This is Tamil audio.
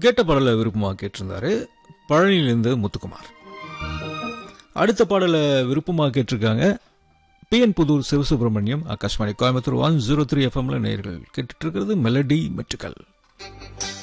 கேட்ட பாடலை விருப்பமாக கேட்டிருந்தாரு பழனியிலிருந்து முத்துக்குமார். அடுத்த பாடலை விருப்பமாக கேட்டிருக்காங்க PN புதூர் சிவசுப்பிரமணியம். ஆகாஷ்வாணி கோயம்புத்தூர் 103 FM நேயர்கள் கேட்டுட்டு இருக்கிறது மெலடி மெட்டுக்கள்.